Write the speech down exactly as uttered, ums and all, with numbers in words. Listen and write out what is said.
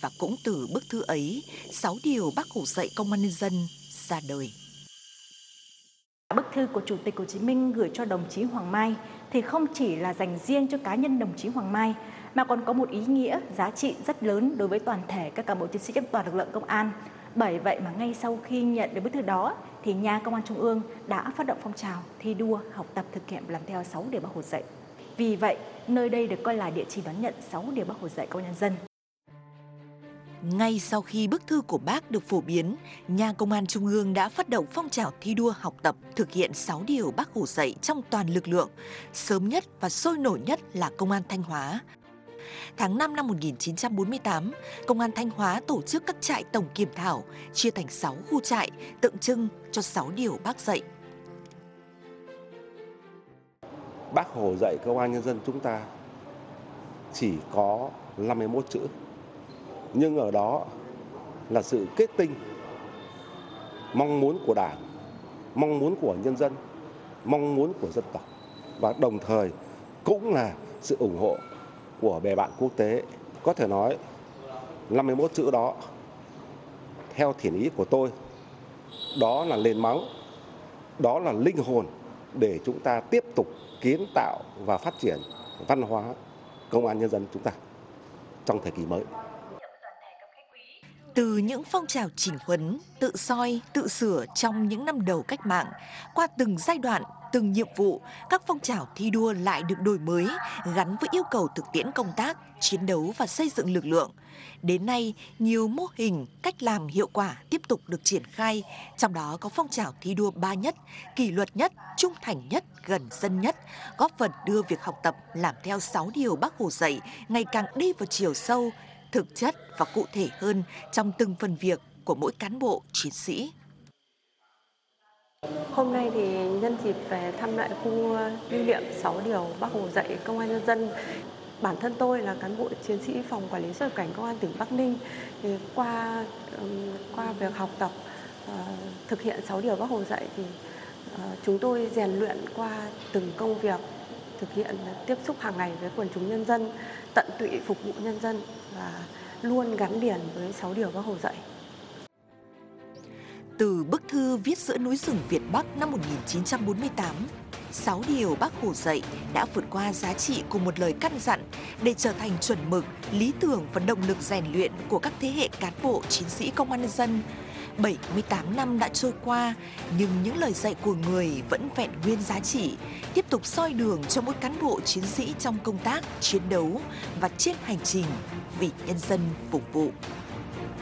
Và cũng từ bức thư ấy, sáu điều Bác Hồ dạy công an nhân dân ra đời. Bức thư của Chủ tịch Hồ Chí Minh gửi cho đồng chí Hoàng Mai thì không chỉ là dành riêng cho cá nhân đồng chí Hoàng Mai, mà còn có một ý nghĩa, giá trị rất lớn đối với toàn thể các cán bộ chiến sĩ trong toàn lực lượng công an. Bởi vậy mà ngay sau khi nhận được bức thư đó, thì Nhà Công an Trung ương đã phát động phong trào thi đua, học tập, thực hiện và làm theo sáu điều Bác Hồ dạy. Vì vậy, nơi đây được coi là địa chỉ đón nhận sáu điều Bác Hồ dạy công an nhân dân. Ngay sau khi bức thư của Bác được phổ biến, Nhà Công an Trung ương đã phát động phong trào thi đua học tập thực hiện sáu điều Bác Hồ dạy trong toàn lực lượng. Sớm nhất và sôi nổi nhất là Công an Thanh Hóa. Tháng năm năm một nghìn chín trăm bốn mươi tám, Công an Thanh Hóa tổ chức các trại tổng kiểm thảo, chia thành sáu khu trại, tượng trưng cho sáu điều Bác dạy. Bác Hồ dạy công an nhân dân chúng ta chỉ có năm mươi mốt chữ, nhưng ở đó là sự kết tinh, mong muốn của Đảng, mong muốn của nhân dân, mong muốn của dân tộc, và đồng thời cũng là sự ủng hộ của bè bạn quốc tế. Có thể nói năm mươi mốt chữ đó, theo thiện ý của tôi, đó là nền móng, đó là linh hồn để chúng ta tiếp tục kiến tạo và phát triển văn hóa công an nhân dân chúng ta trong thời kỳ mới. Từ những phong trào chỉnh huấn, tự soi, tự sửa trong những năm đầu cách mạng, qua từng giai đoạn, từng nhiệm vụ, các phong trào thi đua lại được đổi mới, gắn với yêu cầu thực tiễn công tác, chiến đấu và xây dựng lực lượng. Đến nay, nhiều mô hình, cách làm hiệu quả tiếp tục được triển khai, trong đó có phong trào thi đua ba nhất, kỷ luật nhất, trung thành nhất, gần dân nhất, góp phần đưa việc học tập làm theo sáu điều Bác Hồ dạy ngày càng đi vào chiều sâu, thực chất và cụ thể hơn trong từng phần việc của mỗi cán bộ, chiến sĩ. Hôm nay thì nhân dịp về thăm lại khu lưu niệm sáu điều Bác Hồ dạy công an nhân dân. Bản thân tôi là cán bộ chiến sĩ phòng quản lý xuất nhập cảnh công an tỉnh Bắc Ninh, thì qua qua việc học tập uh, thực hiện sáu điều Bác Hồ dạy thì uh, chúng tôi rèn luyện qua từng công việc, thực hiện tiếp xúc hàng ngày với quần chúng nhân dân, tận tụy phục vụ nhân dân và luôn gắn liền với sáu điều Bác Hồ dạy. Từ bức thư viết giữa núi rừng Việt Bắc năm một nghìn chín trăm bốn mươi tám, sáu điều Bác Hồ dạy đã vượt qua giá trị của một lời căn dặn để trở thành chuẩn mực, lý tưởng và động lực rèn luyện của các thế hệ cán bộ chiến sĩ công an nhân dân. bảy mươi tám năm đã trôi qua, nhưng những lời dạy của người vẫn vẹn nguyên giá trị, tiếp tục soi đường cho mỗi cán bộ chiến sĩ trong công tác, chiến đấu và trên hành trình vì nhân dân phục vụ.